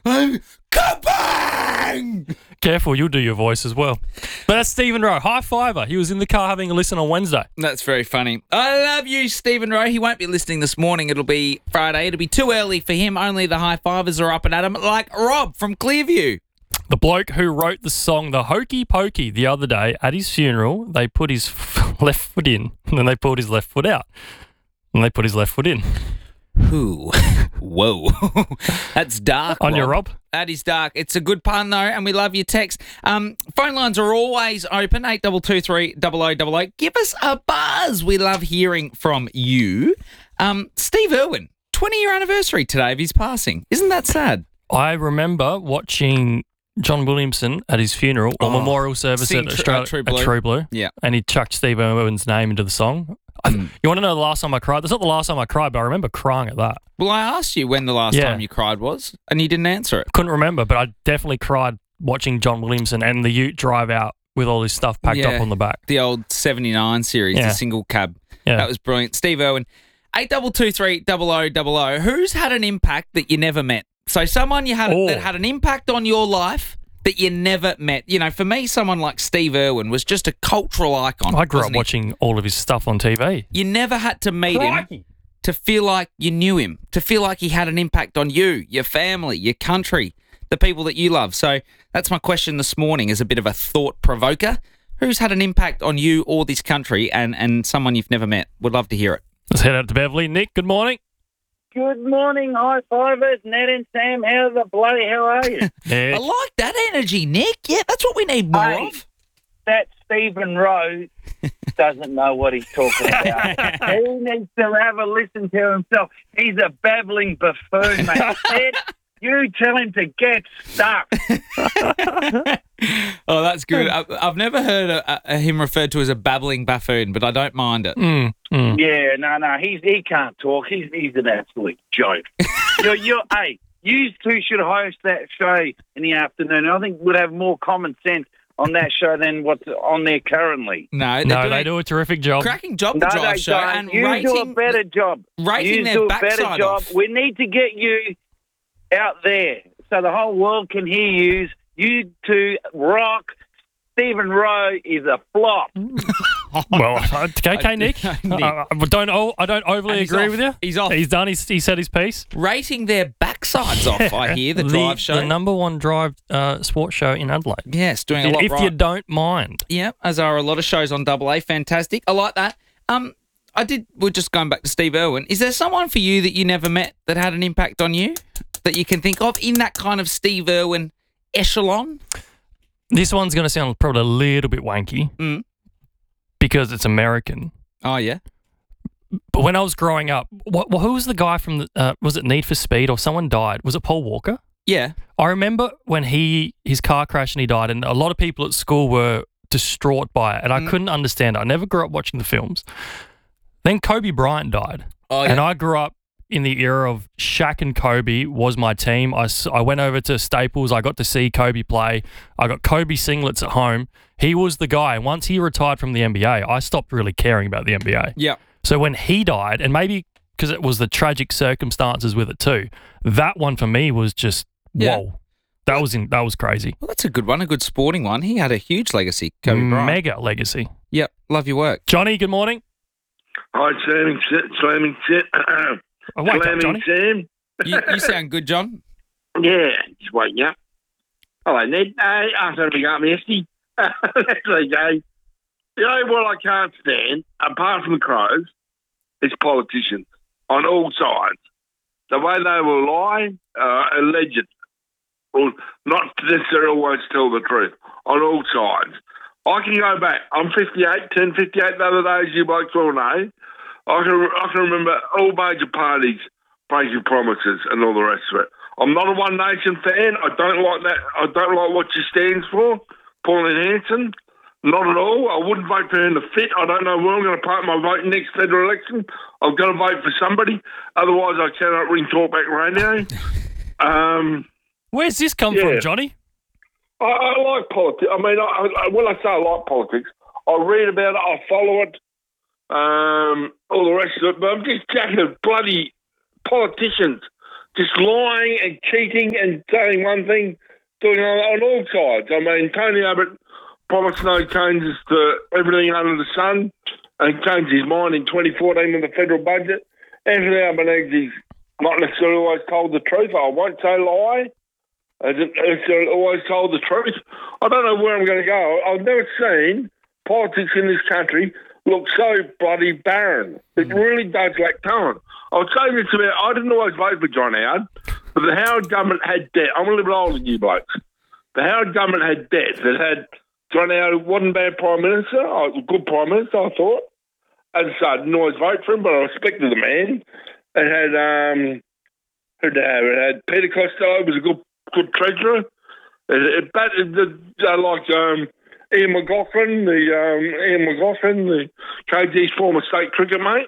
Kabang! Careful, you'll do your voice as well. But that's Stephen Rowe. High fiver. He was in the car having a listen on Wednesday. That's very funny. I love you, Stephen Rowe. He won't be listening this morning. It'll be Friday. It'll be too early for him. Only the high fivers are up and at him, like Rob from Clearview. The bloke who wrote the song The Hokey Pokey the other day, at his funeral, they put his left foot in, and then they pulled his left foot out. And they put his left foot in. Ooh. Whoa. That's dark. On your Rob? That is dark. It's a good pun, though, and we love your text. Phone lines are always open, 8223 0000. Give us a buzz. We love hearing from you. Steve Irwin, 20-year anniversary today of his passing. Isn't that sad? I remember watching John Williamson at his funeral or memorial service at True Blue. Yeah. And he chucked Steve Irwin's name into the song. You want to know the last time I cried? That's not the last time I cried, but I remember crying at that. Well, I asked you when the last time you cried was, and you didn't answer it. Couldn't remember, but I definitely cried watching John Williamson and the Ute drive out with all his stuff packed up on the back. The old 79 series, the single cab. Yeah. That was brilliant. Steve Irwin, 8223 0000. Who's had an impact that you never met? So someone you had that had an impact on your life that you never met. You know, for me, someone like Steve Irwin was just a cultural icon. I grew up watching all of his stuff on TV. You never had to meet him to feel like you knew him, to feel like he had an impact on you, your family, your country, the people that you love. So that's my question this morning, as a bit of a thought provoker. Who's had an impact on you or this country and someone you've never met? Would love to hear it. Let's head out to Beverly. Nick, good morning. Good morning, high fivers, Ned and Sam. How are you? I like that energy, Nick. Yeah, that's what we need more of. That Stephen Rowe doesn't know what he's talking about. He needs to have a listen to himself. He's a babbling buffoon, mate. Ned, you tell him to get stuck. Oh, that's good. I've never heard him referred to as a babbling buffoon, but I don't mind it. Yeah, no, he can't talk. He's an absolute joke. Hey, you two should host that show in the afternoon. I think we'd have more common sense on that show than what's on there currently. No, they do a terrific job. Cracking job, the drive show. And you do a better job. Rating their backside off. We need to get you out there so the whole world can hear you. You two rock. Stephen Rowe is a flop. Well, okay, Nick. I don't overly agree with you. He's off. He's done. He said his piece. Rating their backsides off, I hear, the drive show. The number one drive sports show in Adelaide. Yes, doing a lot if right. you don't mind. Yeah, as are a lot of shows on AA. Fantastic. I like that. We're just going back to Steve Irwin. Is there someone for you that you never met that had an impact on you that you can think of in that kind of Steve Irwin echelon? This one's going to sound probably a little bit wanky because it's American. Oh, yeah? But when I was growing up, who was the guy from was it Need for Speed or someone died? Was it Paul Walker? Yeah. I remember when his car crashed and he died, and a lot of people at school were distraught by it, and I couldn't understand it. I never grew up watching the films. Then Kobe Bryant died. Oh, yeah. And I grew up in the era of Shaq and Kobe was my team. I went over to Staples. I got to see Kobe play. I got Kobe singlets at home. He was the guy. Once he retired from the NBA, I stopped really caring about the NBA. Yeah. So when he died, and maybe because it was the tragic circumstances with it too, that one for me was just, whoa. That was crazy. Well, that's a good one, a good sporting one. He had a huge legacy, Kobe Bryant. Mega legacy. Yep. Love your work. Johnny, good morning. Hi, slamming shit. Wake up, Johnny. Sam. You sound good, John. Yeah, just waking up. Hello, Ned. I thought we got messy. That's okay. You know what I can't stand, apart from the Crows, is politicians on all sides. The way they will lie, alleged, or not necessarily always tell the truth, on all sides. I can go back. I'm 58, turned 58 the other day, as you blokes all know. I can remember all major parties breaking promises and all the rest of it. I'm not a One Nation fan. I don't like that. I don't like what she stands for, Pauline Hanson. Not at all. I wouldn't vote for her in the fit. I don't know where I'm going to put my vote next federal election. I've got to vote for somebody. Otherwise, I cannot ring Talkback Radio. Where's this come from, Johnny? I like politics. I mean, when I say I like politics, I read about it, I follow it, all the rest of it. But I'm just jacking at bloody politicians just lying and cheating and saying one thing, doing on all sides. I mean, Tony Abbott promised no changes to everything under the sun and changed his mind in 2014 with the federal budget. Anthony Albanese's not necessarily always told the truth. I won't say lie. I just always told the truth. I don't know where I'm going to go. I've never seen politics in this country look so bloody barren. It really does lack talent. I'll say this about, I didn't always vote for John Howard, but the Howard government had debt. I'm a little bit older than you blokes. The Howard government had debt. It had John Howard, wasn't a bad Prime Minister. A good Prime Minister, I thought. As I said, I didn't always vote for him, but I respected the man. It had, it had Peter Costello, was a good treasurer. It batted Ian McLaughlin, the KG's former state cricket mate.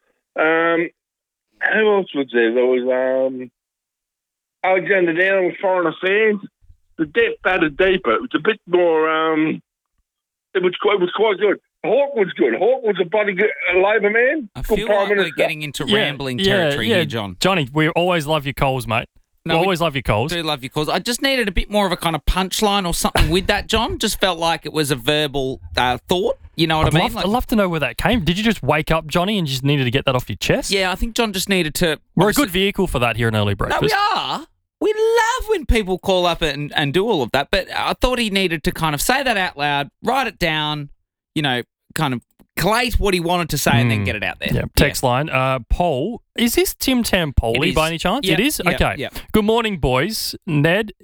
Who else was there? There was Alexander Downer with Foreign Affairs. The debt batted deeper. It was a bit more. It was quite good. Hawke was good. Hawke was a bloody good Labor man. I feel like we're getting into rambling territory here, John. Johnny, we always love your calls, mate. No, we always love your calls. Do love your calls. I just needed a bit more of a kind of punchline or something with that, John. Just felt like it was a verbal thought. You know what I mean? I'd love to know where that came. Did you just wake up, Johnny, and just needed to get that off your chest? Yeah, I think John just needed to... We're a good vehicle for that here in Early Breakfast. No, we are. We love when people call up and do all of that. But I thought he needed to kind of say that out loud, write it down, kind of collate what he wanted to say and then get it out there. Yeah. Text line. Paul, is this Tim Tam Paulie by any chance? Yep. It is? Yep. Okay. Yep. Good morning, boys. Ned's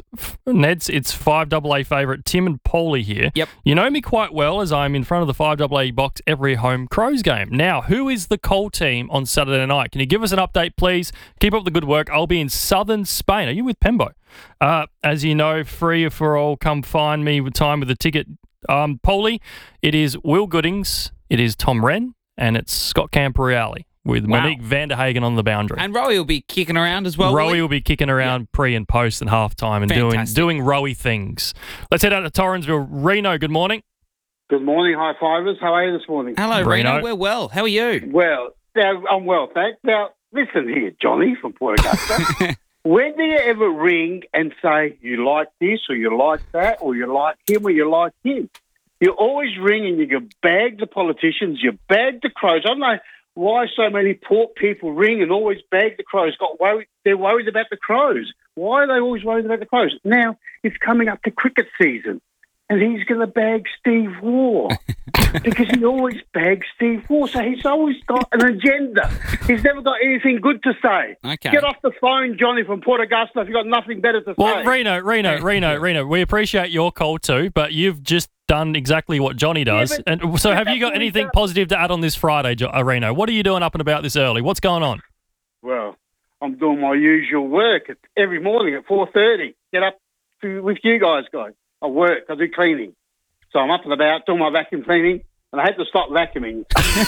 5AA favourite Tim and Paulie here. Yep. You know me quite well as I'm in front of the 5AA box every home Crows game. Now, who is the Cole team on Saturday night? Can you give us an update, please? Keep up the good work. I'll be in southern Spain. Are you with Pembo? As you know, free for all, come find me with time with a ticket. Paulie, it is Will Goodings, it is Tom Wren, and it's Scott Camporeale with Monique Vanderhagen on the boundary. And Rowie will be kicking around as well. Rowie will be kicking around pre and post and halftime and doing Rowie things. Let's head out to Torrensville. Reno, good morning. Good morning, high fivers. How are you this morning? Hello, Reno. We're well. How are you? Well, I'm well, thanks. Now, listen here, Johnny from Port Augusta. When do you ever ring and say you like this or you like that or you like him or you like him? You always ring and you bag the politicians, you bag the Crows. I don't know why so many Port people ring and always bag the Crows. They're worried about the Crows. Why are they always worried about the Crows? Now, it's coming up to cricket season and he's going to bag Steve Waugh because he always bags Steve Waugh. So he's always got an agenda. He's never got anything good to say. Okay. Get off the phone, Johnny from Port Augusta, if you've got nothing better to say. Well, Reno, we appreciate your call too, but you've just done exactly what Johnny does. Yeah, and so have you got anything positive to add on this Friday, Reno? What are you doing up and about this early? What's going on? Well, I'm doing my usual work every morning at 4:30. Get up with you guys. I work, I do cleaning. So I'm up and about doing my vacuum cleaning, and I had to stop vacuuming.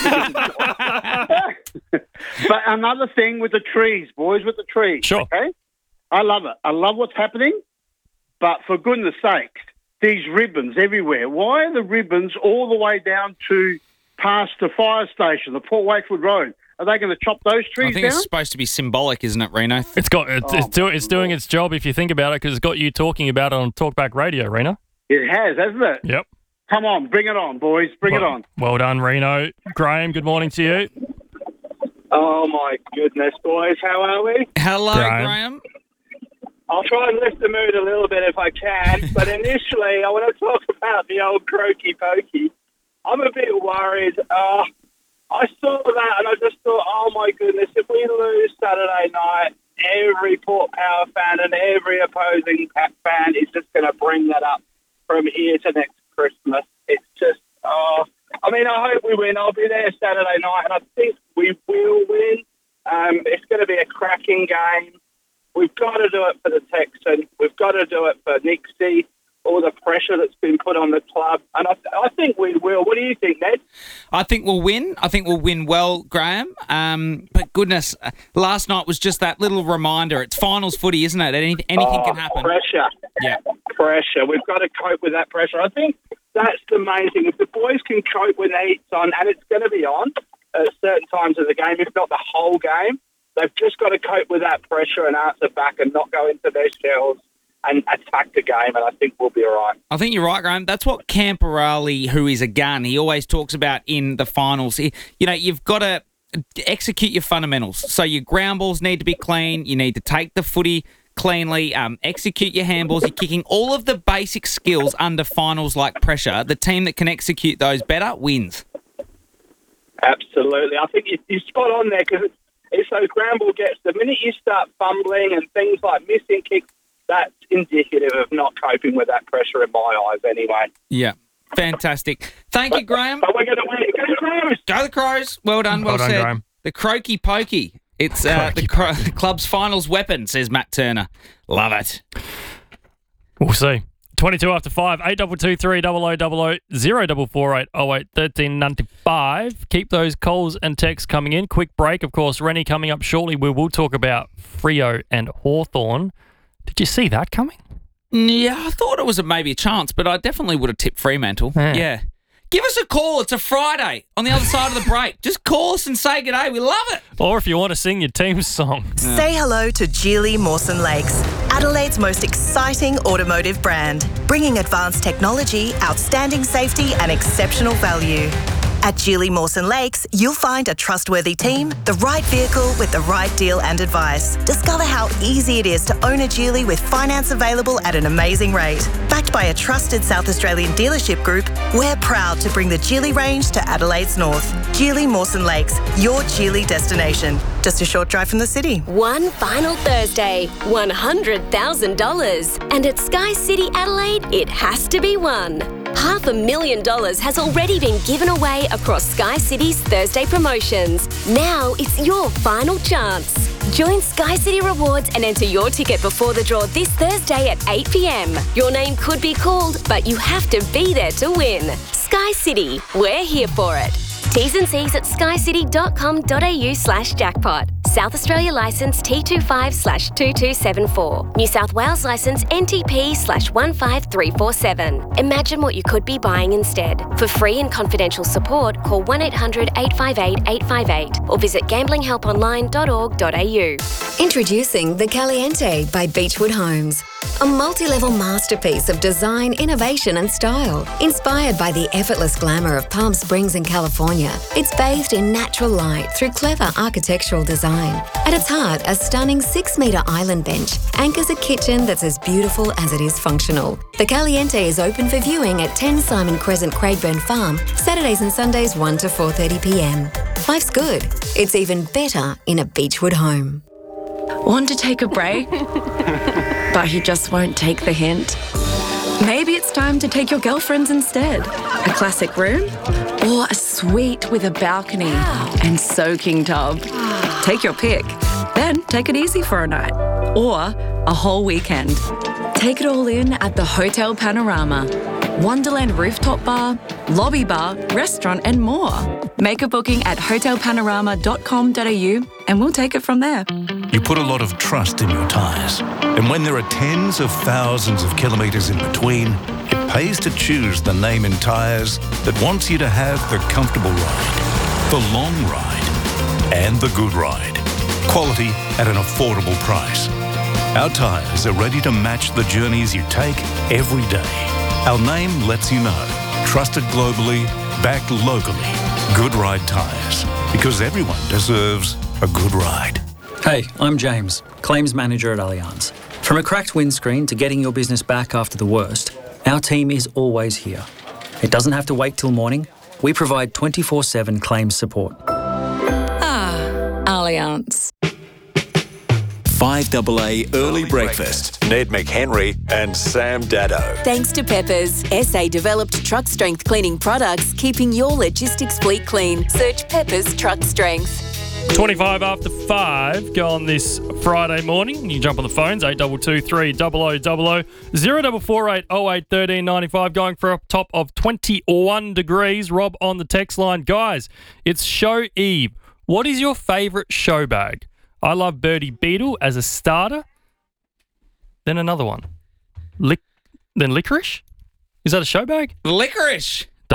But another thing with the trees, boys, with the trees. Sure. Okay? I love it. I love what's happening, but for goodness sakes, these ribbons everywhere. Why are the ribbons all the way down to past the fire station, the Port Wakefield Road? Are they going to chop those trees down? I think it's supposed to be symbolic, isn't it, Reno? It's doing its job if you think about it, because it's got you talking about it on Talkback Radio, Reno. It has, hasn't it? Yep. Come on, bring it on, boys. Bring it on. Well done, Reno. Graham, good morning to you. Oh, my goodness, boys. How are we? Hello, Graham. I'll try and lift the mood a little bit if I can, but initially I want to talk about the old croaky pokey. I'm a bit worried. I saw that and I just thought, oh my goodness, if we lose Saturday night, every Port Power fan and every opposing fan is just going to bring that up from here to next Christmas. It's just, I hope we win. I'll be there Saturday night and I think we will win. It's going to be a cracking game. We've got to do it for the Texan. We've got to do it for Nixie. All the pressure that's been put on the club. And I think we will. What do you think, Ned? I think we'll win. I think we'll win well, Graham. But goodness, last night was just that little reminder. It's finals footy, isn't it? Anything can happen. Pressure. Yeah. Pressure. We've got to cope with that pressure. I think that's the main thing. If the boys can cope when the heat's on, and it's going to be on at certain times of the game, if not the whole game, They've just got to cope with that pressure and answer back and not go into their shells and attack the game, and I think we'll be all right. I think you're right, Graham. That's what Camporale, who is a gun, he always talks about in the finals. You've got to execute your fundamentals. So your ground balls need to be clean. You need to take the footy cleanly, execute your handballs. You're kicking all of the basic skills under finals like pressure. The team that can execute those better wins. Absolutely. I think you're spot on there because it's those ground ball gets. The minute you start fumbling and things like missing kicks, that's indicative of not coping with that pressure in my eyes anyway. Yeah. Fantastic. Thank you, Graham. But we're going to win. Go the Crows! Go the Crows. Well done. Well done, said. Graham. The Croaky Pokey. It's the club's finals weapon, says Matt Turner. Love it. We'll see. 22 after 5, 8223 0000 0448 08 1395. Keep those calls and texts coming in. Quick break, of course. Rennie coming up shortly. We will talk about Freo and Hawthorn. Did you see that coming? Yeah, I thought it was maybe a chance, but I definitely would have tipped Fremantle. Yeah. Give us a call. It's a Friday on the other side of the break. Just call us and say good day. We love it. Or if you want to sing your team's song. Say hello to Geely Mawson Lakes, Adelaide's most exciting automotive brand, bringing advanced technology, outstanding safety and exceptional value. At Geely Mawson Lakes, you'll find a trustworthy team, the right vehicle with the right deal and advice. Discover how easy it is to own a Geely with finance available at an amazing rate. Backed by a trusted South Australian dealership group, we're proud to bring the Geely range to Adelaide's north. Geely Mawson Lakes, your Geely destination. Just a short drive from the city. One final Thursday, $100,000. And at Sky City Adelaide, it has to be won. $500,000 has already been given away across Sky City's Thursday promotions. Now it's your final chance. Join Sky City Rewards and enter your ticket before the draw this Thursday at 8 p.m. Your name could be called, but you have to be there to win. Sky City, we're here for it. T's and C's at skycity.com.au/jackpot. South Australia licence T25/2274. New South Wales licence NTP/15347. Imagine what you could be buying instead. For free and confidential support, call 1-800-858-858 or visit gamblinghelponline.org.au. Introducing The Caliente by Beechwood Homes. A multi-level masterpiece of design, innovation and style. Inspired by the effortless glamour of Palm Springs in California, it's bathed in natural light through clever architectural design. At its heart, a stunning 6-metre island bench anchors a kitchen that's as beautiful as it is functional. The Caliente is open for viewing at 10 Simon Crescent, Craigburn Farm, Saturdays and Sundays 1 to 4:30 p.m. Life's good. It's even better in a Beechwood home. Want to take a break? But he just won't take the hint. Maybe it's time to take your girlfriends instead. A classic room or a suite with a balcony and soaking tub. Take your pick. Then take it easy for a night or a whole weekend. Take it all in at the Hotel Panorama. Wonderland rooftop bar, lobby bar, restaurant and more. Make a booking at hotelpanorama.com.au and we'll take it from there. You put a lot of trust in your tyres. And when there are tens of thousands of kilometres in between, it pays to choose the name in tyres that wants you to have the comfortable ride, the long ride, and the good ride. Quality at an affordable price. Our tyres are ready to match the journeys you take every day. Our name lets you know. Trusted globally, backed locally. Good Ride Tyres. Because everyone deserves a good ride. Hey, I'm James, Claims Manager at Allianz. From a cracked windscreen to getting your business back after the worst, our team is always here. It doesn't have to wait till morning. We provide 24/7 claims support. Allianz. 5AA Early Breakfast. Ned McHenry and Sam Daddo. Thanks to Peppers, SA-developed truck strength cleaning products, keeping your logistics fleet clean. Search Peppers Truck Strength. 25 after 5, go on this Friday morning. You jump on the phones, 8223 0000 0448 08 1395, going for a top of 21 degrees. Rob on the text line. Guys, it's show eve. What is your favourite show bag? I love Birdie Beetle as a starter. Then another one. Then licorice? Is that a show bag? Licorice. Don't know.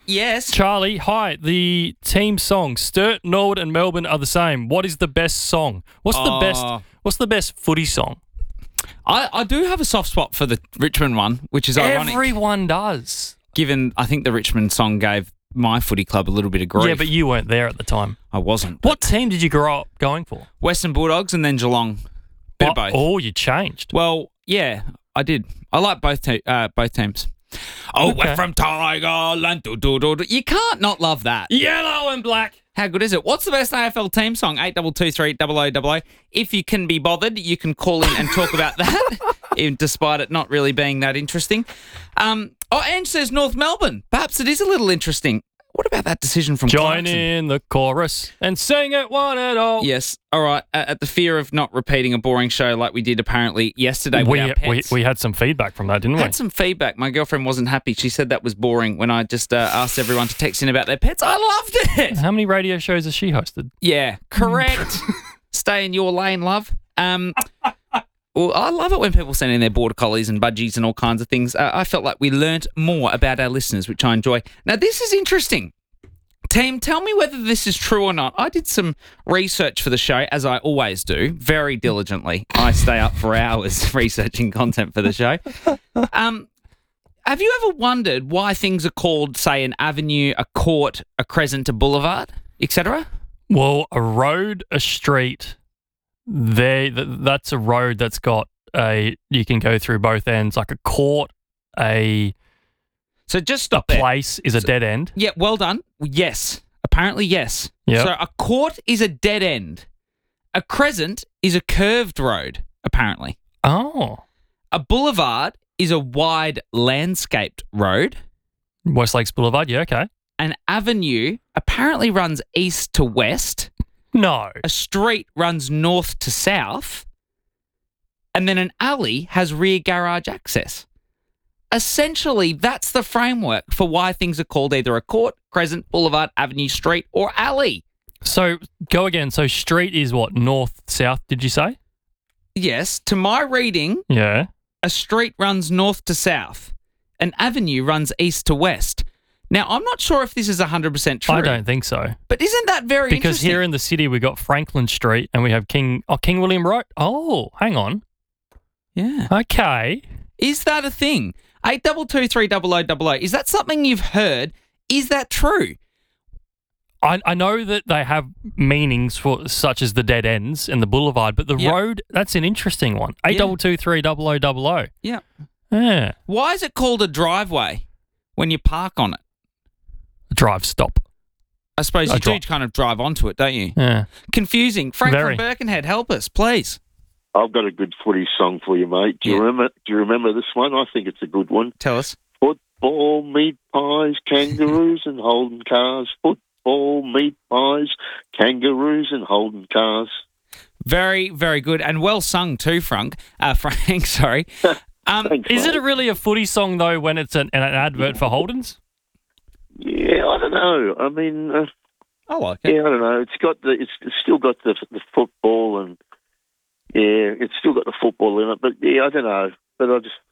Yes. Charlie, hi. The team song, Sturt, Norwood and Melbourne are the same. What is the best song? What's the best footy song? I do have a soft spot for the Richmond one, which is ironic. Everyone does. Given, I think the Richmond song gave my footy club a little bit of grief. Yeah, but you weren't there at the time. I wasn't. What team did you grow up going for? Western Bulldogs and then Geelong. Bit of both. Oh, you changed. Well, yeah, I did. I like both teams. Oh, Okay. we're from Tigerland. You can't not love that. Yellow and black. How good is it? What's the best AFL team song? 8223 0000. If you can be bothered, you can call in and talk about that, even despite it not really being that interesting. Ange says North Melbourne. Perhaps it is a little interesting. What about that decision from Join Clarkson? in the chorus and sing it one and all. Yes. All right. At the fear of not repeating a boring show like we did apparently yesterday with our pets. We had some feedback from that, didn't we? Had some feedback. My girlfriend wasn't happy. She said that was boring when I just asked everyone to text in about their pets. I loved it. How many radio shows has she hosted? Yeah, correct. Stay in your lane, love. Well, I love it when people send in their border collies and budgies and all kinds of things. I felt like we learnt more about our listeners, which I enjoy. Now, this is interesting. Team, tell me whether this is true or not. I did some research for the show, as I always do, very diligently. I stay up for hours researching content for the show. Have you ever wondered why things are called, say, an avenue, a court, a crescent, a boulevard, etc.? Well, a road, a street, that's a road that's got you can go through both ends, like a court, So just stop there. Place is a dead end. Yeah, well done. Yes. Apparently, yes. Yep. So a court is a dead end. A crescent is a curved road, apparently. Oh. A boulevard is a wide landscaped road. West Lakes Boulevard, yeah, okay. An avenue apparently runs east to west. No. A street runs north to south. And then an alley has rear garage access. Essentially, that's the framework for why things are called either a court, crescent, boulevard, avenue, street, or alley. So, go again. So, street is what? North, south, did you say? Yes. To my reading, Yeah. a street runs north to south. An avenue runs east to west. Now, I'm not sure if this is 100% true. I don't think so. But isn't that very Because interesting? here in the city, we got Franklin Street and we have King William Road. Oh, hang on. Yeah. Okay. Is that a thing? 8223 0000. Is that something you've heard? Is that true? I know that they have meanings for such as the dead ends and the boulevard, but the road, that's an interesting one. 8223 0000. Yeah. Yeah. Why is it called a driveway when you park on it? Drive stop. I suppose you do kind of drive onto it, don't you? Yeah. Confusing. Frank Very. from Birkenhead, help us, please. I've got a good footy song for you, mate. Do you remember this one? I think it's a good one. Tell us. Football, meat pies, kangaroos and Holden cars. Football, meat pies, kangaroos and Holden cars. Very, very good. And well sung too, Frank. Frank, sorry. Is it really a footy song, though, when it's an advert for Holden's? Yeah, I don't know. I mean, I like it. Yeah, I don't know. It's still got the football and it's still got the football in it. But yeah, I don't know. But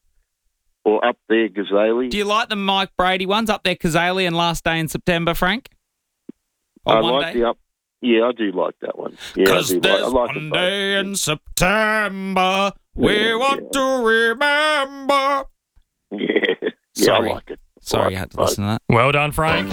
or Up There, Gazali. Do you like the Mike Brady ones, Up There, Kazali and Last Day in September, Frank? I like the Up. Yeah, I do like that one. Yeah, Because there's one day in September we want to remember. Yeah, Sorry. I like it. Sorry, you had to listen to that. Well done, Frank.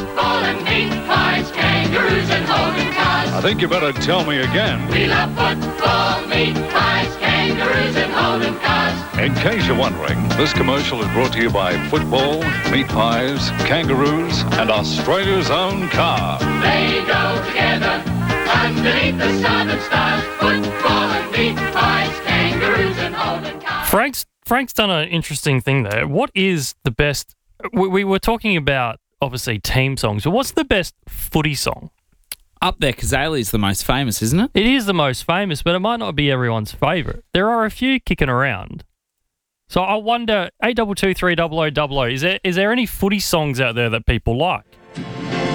I think you better tell me again. We love football, meat pies, kangaroos, and Holden cars. In case you're wondering, this commercial is brought to you by football, meat pies, kangaroos, and Australia's own car. They go together underneath the southern stars. Football and meat pies, kangaroos, and Holden cars. Frank's done an interesting thing there. What is the best? We were talking about, obviously, team songs, but what's the best footy song? Up There, Kazali is the most famous, isn't it? It is the most famous, but it might not be everyone's favourite. There are a few kicking around. So I wonder, 8223 0000, is there any footy songs out there that people like?